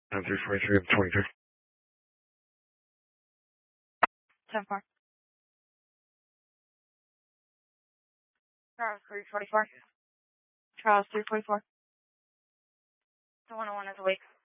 343 of 22. 10-4. Charles 344. Charles 344. The 101 is awake.